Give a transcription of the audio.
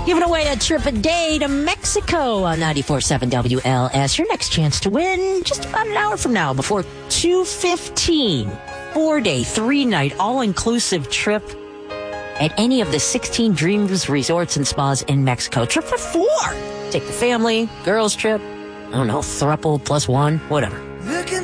Giving away a trip a day to Mexico on 94.7 WLS. Your next chance to win just about an hour from now before 2:15. 4-day, 3-night, all-inclusive trip at any of the 16 Dreams resorts and spas in Mexico. Trip for 4. Take the family, girls trip, I don't know, throuple plus one, whatever.